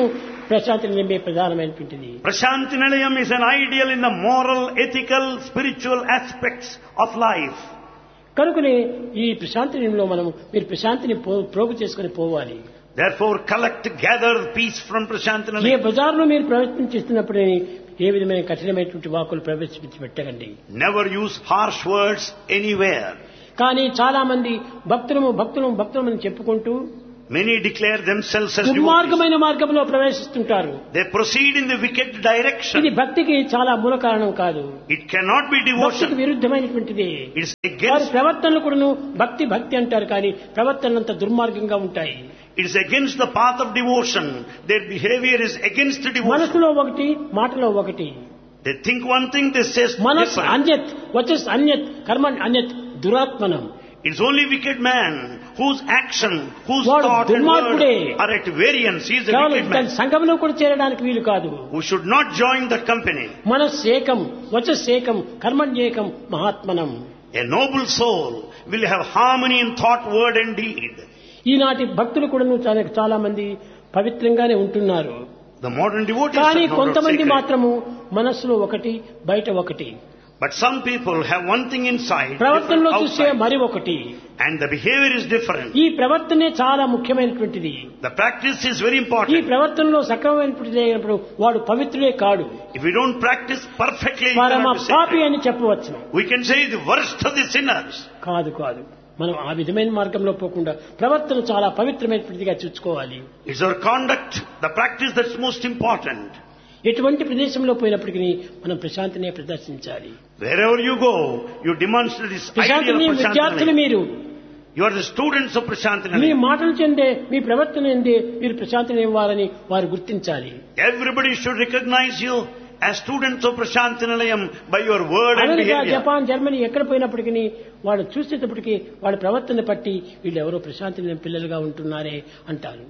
ప్రశాంతి నిలయమే ప్రధానమైనటువంటిది. Prashanti Nilayam is an ideal in the moral, ethical, spiritual aspects of life. కనుకనే ఈ ప్రశాంతి నిలయంలో మనం మీరు ప్రశాంతిని ప్రోగు చేసుకుని పోవాలి. Therefore, collect, gather peace from Prashanti A Nilayam. బజార్లో మీరు ప్రయత్నం చేస్తున్నప్పుడు ఏ విధమైన కఠినమైనటువంటి వాక్కులు ప్రవేశించి పెట్టకండి. Never use harsh words anywhere. కానీ చాలా మంది భక్తులము భక్తులము భక్తులమని చెప్పుకుంటూ Many declare themselves as devotees. దుర్మార్గమైన మార్గంలో ప్రవేశిస్తుంటారు. They proceed in the wicked ఇది direction. భక్తికి చాలా మూల కారణం కాదు. It cannot be భక్తికి devotion. విరుద్ధమైనటువంటిది. It's వారి against, ప్రవర్తనలు కూడాను భక్తి భక్తి అంటారు కానీ ప్రవర్తనంత దుర్మార్గంగా ఉంటాయి. it's against the path of devotion. Their behavior is against the devotion. మనసులో ఒకటి మాటలో ఒకటి. They think one thing, they say మనస్ different. అన్యత్ వచస్ అన్యత్ కర్మ అన్యత్ దురాత్మనం. It's only wicked man whose action, whose వాడు thought and word దుర్మార్గుడే. are at variance. He is a కేవలం wicked దాని man సంఘంలో కూడా చేరడానికి వీలు కాదు. who should not join that company. మనస్ ఏకం వచస్ ఏకం కర్మణ్యేకం మహాత్మనం. A noble soul will have harmony in thought, word and deed. ఈనాటి భక్తులు కూడా చాలా చాలా మంది పవిత్రంగానే ఉంటున్నారు. The modern devotees కానీ are not కొంతమంది sacred. మాత్రము మనస్సులో ఒకటి బయట ఒకటి, But some people have one thing inside, ప్రవర్తనలో different చూసే outside, మరి ఒకటి. and the behavior is different. ఈ ప్రవర్తనే చాలా ముఖ్యమైనటువంటిది. The practice is very ఈ important. ప్రవర్తనలో సక్రమమైనటువంటిది అయినప్పుడు వాడు పవిత్రుడే కాడు, If we don't practice perfectly, you పరమ cannot be పాపి sacred. అని చెప్పవచ్చు. We can say the worst of the sinners. కాదు కాదు మనం ఆ విధమైన మార్గంలో పోకుండా ప్రవర్తన చాలా పవిత్రమైనటువంటిదిగా చూసుకోవాలి. It's our conduct, the practice that's most important. ఎటువంటి ప్రదేశంలో పోయినప్పటికీ మనం ప్రశాంతినే ప్రదర్శించాలి. Wherever you go, you demonstrate this ideal ప్రశాంతిని of విద్యార్థులు Prashanti. మీరు You are the students of Prashanti. మీ మాటలు చెందే మీ ప్రవర్తన ఎందే మీరు ప్రశాంతిని ఇవ్వాలని వారు గుర్తించాలి. Everybody should recognize you as students of Prashanti Nilayam by your word and America, behavior. Japan, Germany ఎక్కడ పోయినప్పటికీ వాడు చూసేటప్పటికీ వాళ్ళ ప్రవర్తన పట్టి వీళ్ళు ఎవరో ప్రశాంతి నిలయం పిల్లలుగా ఉంటున్నారే అంటారు.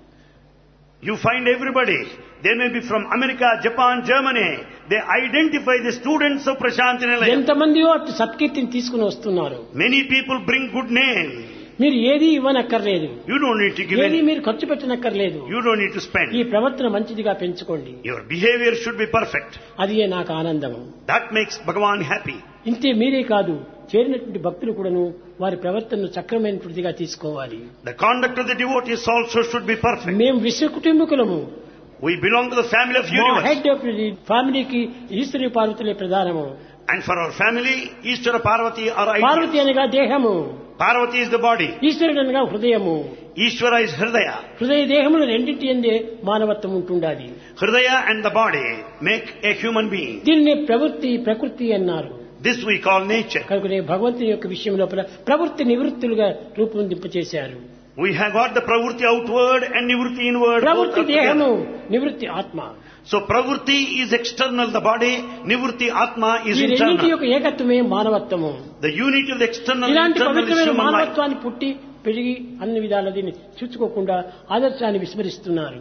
You find everybody, they may be from America, Japan, Germany, they identify the students of Prashanti Nilayam. ఎంతమందియో అటు సత్కీర్తిని తీసుకుని వస్తున్నారు. Many people bring good name. మీరు ఏది ఇవ్వనక్కర్లేదు, You don't need to give ఏది any. మీరు ఖర్చు పెట్టనక్కర్లేదు. You don't need to ఈ spend. ప్రవర్తన మంచిదిగా పెంచుకోండి. Your behavior should be perfect. అది నాకు ఆనందము. That makes Bhagavan happy. ఇంతే మీరే కాదు, చేరినటువంటి భక్తులు కూడాను వారి ప్రవర్తనను సక్రమైనటువంటిదిగా తీసుకోవాలి. The conduct of the devotees also should be perfect. మేము విశ్వ కుటుంబకులము. We belong to the family of మా universe. హెడ్ ఆఫ్ ది ఫ్యామిలీకి ఈశ్వరి పార్వతులే ప్రధానము. And for our family, Ishvara Parvati are Parvati ideal. అనగా దేహము, Parvati is the body. ఈశ్వరుడు అనగా హృదయము. Ishvara is Hridaya. హృదయ దేహములు రెండింటి ఎందే మానవత్వం ఉంటుండాలి. Hridaya and the body make a human being. దీనిని ప్రవృత్తి ప్రకృతి అన్నారు. This we call nature. కనుక భగవంతుని యొక్క విషయం లోపల ప్రవృత్తి నివృత్తులుగా రూపొందింపచేశారు. We have got the pravurti outward and nivruti inward. both ప్రవృత్తి are దేహము, together. నివృత్తి ఆత్మ. So pravurti is external, the body, nivruti atma is ఈ రెండింటి internal. యొక్క ఏకత్వమే మానవత్వము. The unity of the external and ఇలాంటి internal is పవిత్రమైన human life. మానవత్వాన్ని పుట్టి పెరిగి అన్ని విధాల దీన్ని చూసుకోకుండా ఆదర్శాన్ని విస్మరిస్తున్నారు.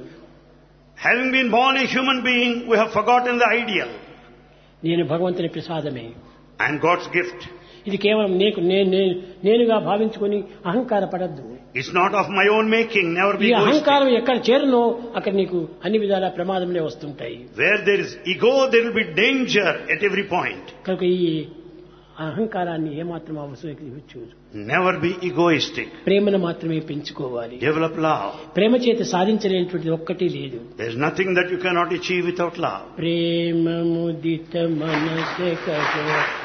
Having been born a human being, we have forgotten the ideal. నేను భగవంతుని ప్రసాదమే. I am God's gift. ఇది కేవలం నీకు నే- నే- నేనుగా భావించుకొని అహంకార పడద్దు. It's not of my own making, never ఈ be egoistic. అహంకారం ఎక్కడ చేరునో అక్కడ నీకు అన్ని విధాల ప్రమాదములే వస్తుంటాయి. Where there is ego, there will be danger at every point. కనుక ఈ అహంకారాన్ని ఏమాత్రం అవసరం చూడు. Never be egoistic. ప్రేమను మాత్రమే పెంచుకోవాలి. Develop love. ప్రేమ చేత సాధించలేనటువంటిది ఒక్కటి లేదు. There is nothing that you cannot achieve without love. ప్రేమ ముదిత మనస కజ